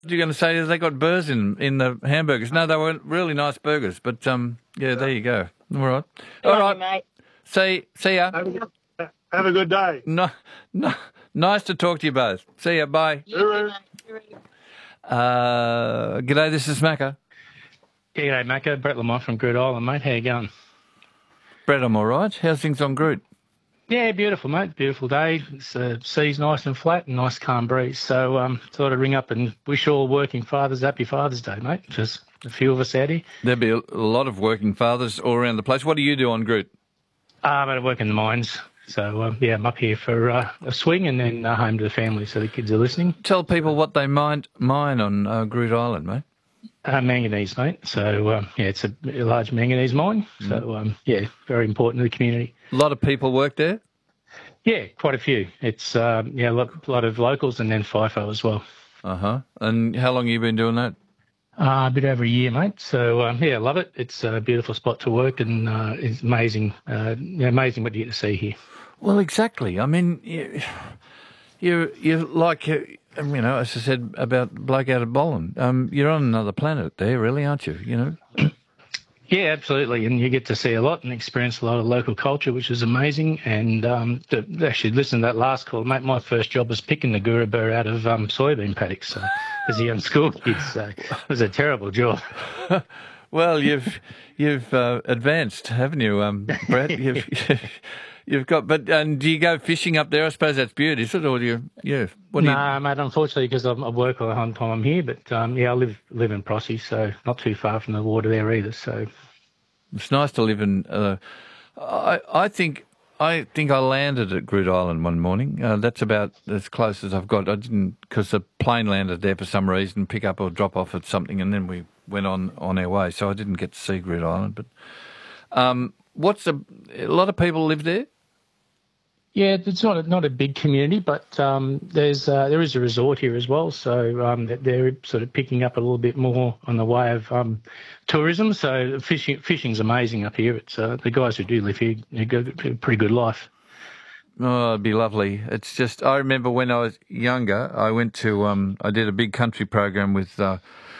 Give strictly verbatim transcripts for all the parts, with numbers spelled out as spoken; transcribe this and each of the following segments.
You're going to say they got burrs in in the hamburgers? No, they weren't really nice burgers, but um, yeah, yeah. There you go. All right, all right, mate. See, see ya. Have a good, have a good day. No, no, nice to talk to you both. See ya. Bye. Uh, g'day. This is Macca. Yeah, g'day, Macca. Brett Lamont from Groot Island, mate. How you going? Brett, I'm all right. How's things on Groot? Yeah, beautiful, mate. Beautiful day. It's, uh, sea's nice and flat and nice calm breeze. So um, thought I'd ring up and wish all working fathers happy Father's Day, mate. Just a few of us out here. There'll be a lot of working fathers all around the place. What do you do on Groot? Uh, I'm at work in the mines. So, um, yeah, I'm up here for uh, a swing and then uh, home to the family so the kids are listening. Tell people what they mine, mine on uh, Groot Island, mate. Uh, manganese, mate. So, um, yeah, it's a, a large manganese mine. Mm. So, um, yeah, very important to the community. A lot of people work there? Yeah, quite a few. It's, um, yeah, a lot, lot of locals and then FIFO as well. Uh-huh. And how long have you been doing that? Uh, a bit over a year, mate. So, um, yeah, love it. It's a beautiful spot to work and uh, it's amazing, uh, amazing what you get to see here. Well, exactly. I mean, you, you, you're like, you know, as I said about bloke out of Boland, um, you're on another planet there, really, aren't you, you know? Yeah, absolutely. And you get to see a lot and experience a lot of local culture, which is amazing. And um, to actually listen to that last call, mate, my first job was picking the Gurra out of um, soybean paddocks so, as a young school kid. So it was a terrible job. Well, you've you've uh, advanced, haven't you, um, Brett? You've, you've got, but and do you go fishing up there? I suppose that's beauty, is it? Or do you, yeah? No, nah, mate, unfortunately, because I work all the time I'm here. But, um, yeah, I live live in Prossie, so not too far from the water there either. So it's nice to live in, uh, I, I think... I think I landed at Groot Island one morning. Uh, that's about as close as I've got. I didn't, because the plane landed there for some reason, pick up or drop off at something, and then we went on, on our way. So I didn't get to see Groot Island. But um, what's a, a lot of people live there? Yeah, it's not a, not a big community, but um, there's uh, there is a resort here as well. So um, they're sort of picking up a little bit more on the way of um, tourism. So fishing fishing's amazing up here. It's uh, the guys who do live here, they got a pretty good life. Oh, it'd be lovely. It's just, I remember when I was younger, I went to, um, I did a big country program with, uh,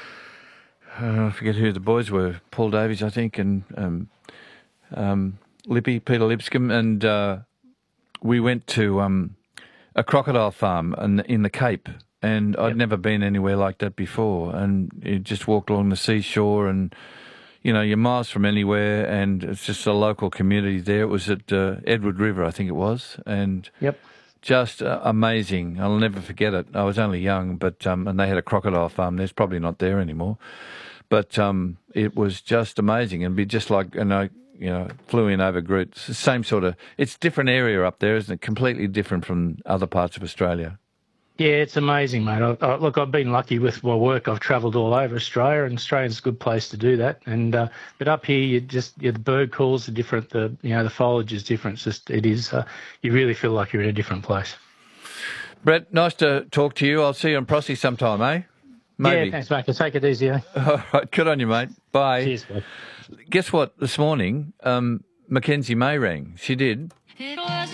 I forget who the boys were, Paul Davies, I think, and um, um, Lippy, Peter Lipscomb, and uh, we went to um, a crocodile farm in, in the Cape, and I'd yep. never been anywhere like that before. And you just walked along the seashore, and you know you're miles from anywhere, and it's just a local community there. It was at uh, Edward River, I think it was, and yep. just uh, amazing. I'll never forget it. I was only young, but um, and they had a crocodile farm. There's probably not there anymore, but um, it was just amazing, and be just like you know. You know, flew in over Groot. It's the same sort of, it's a different area up there, isn't it? Completely different from other parts of Australia. Yeah, it's amazing, mate. I, I, look, I've been lucky with my work. I've travelled all over Australia, and Australia's a good place to do that. And uh, but up here, you just yeah, the bird calls are different. The you know the foliage is different. It's just it is. Uh, you really feel like you're in a different place. Brett, nice to talk to you. I'll see you in Prossie sometime, eh? Maybe. Yeah, thanks, mate. Take it easy, eh? All right, good on you, mate. Bye. Cheers, mate. Guess what? This morning, um, Mackenzie May rang. She did.